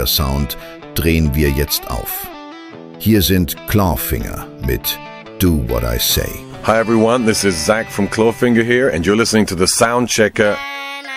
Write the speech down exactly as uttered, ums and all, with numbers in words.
Clawfinger-Sound drehen wir jetzt auf. Hier sind Clawfinger mit Do What I Say. Hi everyone, this is Zach from Clawfinger here and you're listening to the Soundchecker